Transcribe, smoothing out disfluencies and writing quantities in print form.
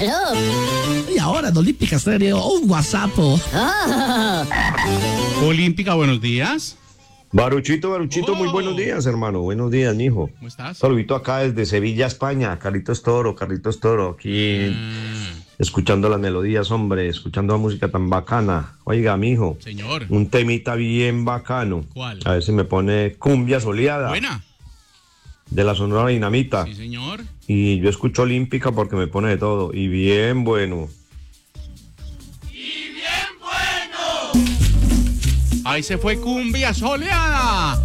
Aló. Y ahora en Olímpica Estéreo, un WhatsApp. Olímpica, buenos días. Baruchito, muy Oh. buenos días, hermano. Buenos días, mijo. ¿Cómo estás? Saludito acá desde Sevilla, España. Carlitos Toro, aquí escuchando las melodías, hombre, escuchando la música tan bacana. Oiga, mijo, Señor. un temita bien bacano. ¿Cuál? A ver si me pone Cumbia Soleada Buena. de la Sonora Dinamita. Sí, señor. Y yo escucho Olímpica porque me pone de todo. Y bien bueno. Ahí se fue Cumbia Soleada.